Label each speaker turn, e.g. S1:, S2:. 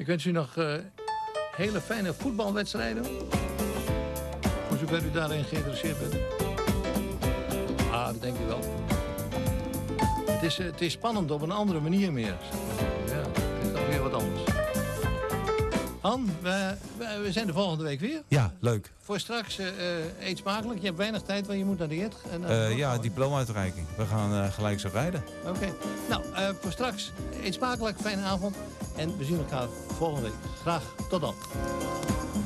S1: wens u nog hele fijne voetbalwedstrijden. Voor zover u daarin geïnteresseerd bent. Ah, dat denk ik wel. Het is spannend op een andere manier meer. Ja, het is toch weer wat anders. Han, we zijn de volgende week weer.
S2: Ja, leuk.
S1: Voor straks eet smakelijk. Je hebt weinig tijd, want je moet naar de JET.
S2: Ja, diploma-uitreiking. We gaan gelijk zo rijden.
S1: Oké. Nou, voor straks eet smakelijk. Fijne avond. En we zien elkaar volgende week. Graag tot dan.